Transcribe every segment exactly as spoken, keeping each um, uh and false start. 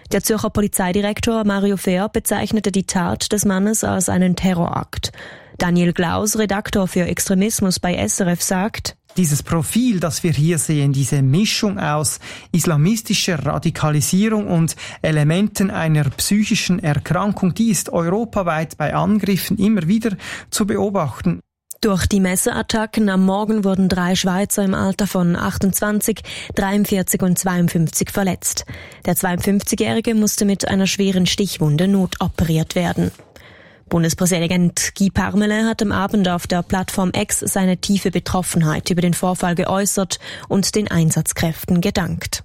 Der Zürcher Polizeidirektor Mario Fehr bezeichnete die Tat des Mannes als einen Terrorakt. Daniel Glaus, Redaktor für Extremismus bei S R F, sagt: Dieses Profil, das wir hier sehen, diese Mischung aus islamistischer Radikalisierung und Elementen einer psychischen Erkrankung, die ist europaweit bei Angriffen immer wieder zu beobachten. Durch die Messerattacken am Morgen wurden drei Schweizer im Alter von achtundzwanzig, dreiundvierzig und zweiundfünfzig verletzt. Der zweiundfünfzigjährige musste mit einer schweren Stichwunde notoperiert werden. Bundespräsident Guy Parmelin hat am Abend auf der Plattform X seine tiefe Betroffenheit über den Vorfall geäußert und den Einsatzkräften gedankt.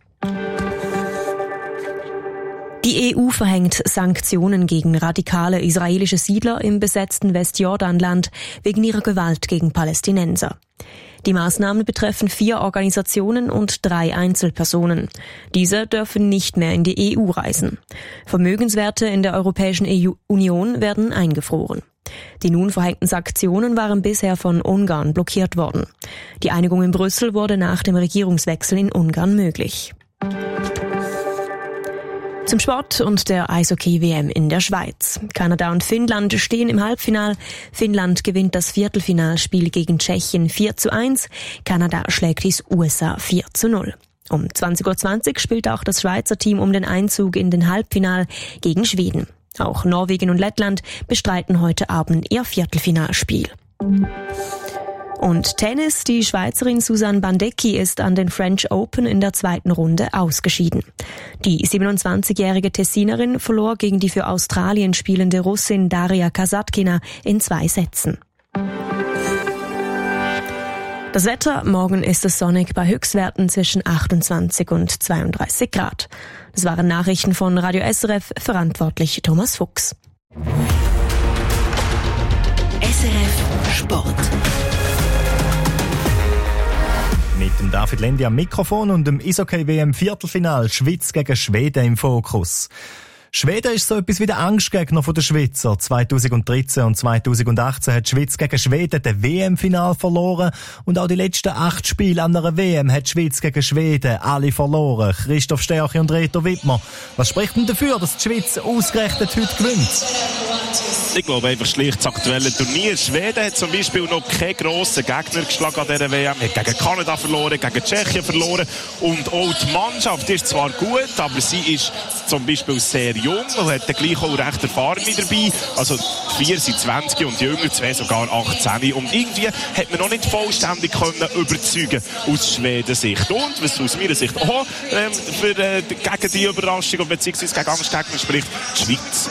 Die E U verhängt Sanktionen gegen radikale israelische Siedler im besetzten Westjordanland wegen ihrer Gewalt gegen Palästinenser. Die Maßnahmen betreffen vier Organisationen und drei Einzelpersonen. Diese dürfen nicht mehr in die E U reisen. Vermögenswerte in der Europäischen Union werden eingefroren. Die nun verhängten Sanktionen waren bisher von Ungarn blockiert worden. Die Einigung in Brüssel wurde nach dem Regierungswechsel in Ungarn möglich. Zum Sport und der Eishockey-W M in der Schweiz. Kanada und Finnland stehen im Halbfinal. Finnland gewinnt das Viertelfinalspiel gegen Tschechien vier zu eins. Kanada schlägt die U S A vier zu null. Um zwanzig Uhr zwanzig spielt auch das Schweizer Team um den Einzug in den Halbfinal gegen Schweden. Auch Norwegen und Lettland bestreiten heute Abend ihr Viertelfinalspiel. Und Tennis, die Schweizerin Susanne Bandecki ist an den French Open in der zweiten Runde ausgeschieden. Die siebenundzwanzigjährige Tessinerin verlor gegen die für Australien spielende Russin Daria Kasatkina in zwei Sätzen. Das Wetter: Morgen ist es sonnig bei Höchstwerten zwischen achtundzwanzig und zweiunddreißig Grad. Das waren Nachrichten von Radio S R F, verantwortlich Thomas Fuchs. S R F Sport. Mit dem David Lendi am Mikrofon und dem Eishockey-W M-Viertelfinal Schweiz gegen Schweden im Fokus. Schweden ist so etwas wie der Angstgegner der Schweizer. zweitausenddreizehn und zweitausendachtzehn hat die Schweiz gegen Schweden den W M-Final verloren und auch die letzten acht Spiele an einer W M hat die Schweiz gegen Schweden alle verloren. Christoph Stärchi und Reto Wittmer. Was spricht denn dafür, dass die Schweiz ausgerechnet heute gewinnt? Ich glaube einfach schlicht das aktuelle Turnier. Schweden hat zum Beispiel noch keinen grossen Gegner geschlagen an dieser W M. Hat gegen Kanada verloren, gegen Tschechien verloren. Und auch die Mannschaft ist zwar gut, aber sie ist zum Beispiel sehr jung und hat dann gleich auch recht Erfahrene dabei. Also die vier sind zwanzig und die Jünger zwei sogar achtzehn. Und irgendwie hat man noch nicht vollständig können überzeugen aus Schweden-Sicht. Und was aus meiner Sicht auch ähm, für, äh, gegen die Überraschung bzw. gegen Angstgegner spricht, die Schweiz.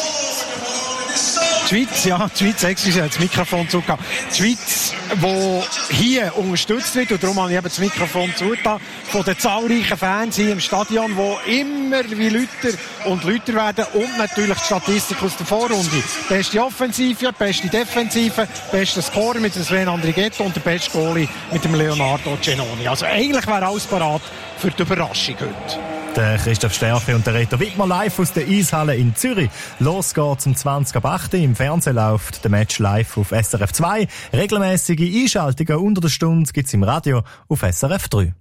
Die Schweiz, ja, die Schweiz, excuse, das Mikrofon zugegeben. Die Schweiz, die hier unterstützt wird, und darum habe ich eben das Mikrofon zugetan, von den zahlreichen Fans hier im Stadion, die immer wie lauter und lauter werden, und natürlich die Statistik aus der Vorrunde. Beste Offensive, beste Defensive, bester Scorer mit dem Sven Andrighetto und der beste Goalie mit dem Leonardo Genoni. Also eigentlich wäre alles parat für die Überraschung heute. Der Christoph Stärchi und der Reto Wittmer live aus der Eishalle in Zürich. Los geht's um zwanzig ab acht. Im Fernsehen läuft der Match live auf S R F zwei. Regelmäßige Einschaltungen unter der Stunde gibt's im Radio auf S R F drei.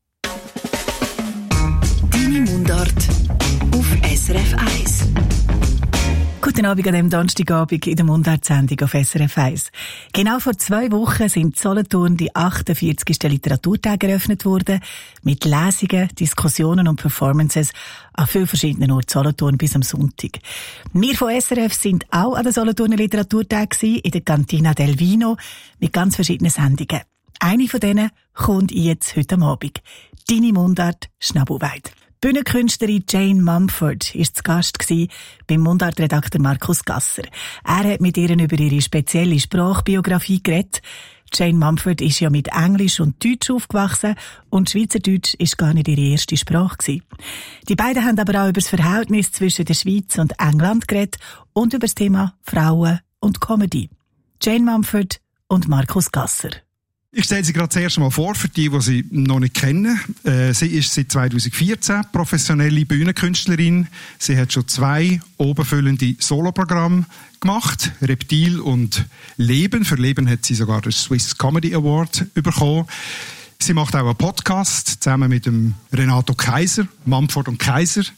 Deine Mundart auf S R F eins. Guten Abend an diesem Donnerstagabend in der Mundart-Sendung auf S R F eins. Genau vor zwei Wochen sind in Solothurn die achtundvierzigsten Literaturtage eröffnet worden, mit Lesungen, Diskussionen und Performances an vielen verschiedenen Orten Solothurn bis am Sonntag. Wir von S R F sind auch an den Solothurner Literaturtagen in der Cantina del Vino mit ganz verschiedenen Sendungen. Eine von denen kommt jetzt heute Abend. Deine Mundart Schnabelweid. Bühnenkünstlerin Jane Mumford war zu Gast beim Mundart-Redakteur Markus Gasser. Er hat mit ihr über ihre spezielle Sprachbiografie geredet. Jane Mumford ist ja mit Englisch und Deutsch aufgewachsen und Schweizerdeutsch ist gar nicht ihre erste Sprache gewesen. Die beiden haben aber auch über das Verhältnis zwischen der Schweiz und England geredet und über das Thema Frauen und Comedy. Jane Mumford und Markus Gasser. Ich stelle sie gerade zuerst mal vor, für die, die sie noch nicht kennen. Äh, sie ist seit zweitausendvierzehn professionelle Bühnenkünstlerin. Sie hat schon zwei obenfüllende Soloprogramme gemacht. Reptil und Leben. Für Leben hat sie sogar den Swiss Comedy Award bekommen. Sie macht auch einen Podcast zusammen mit dem Renato Kaiser, Mumford und Kaiser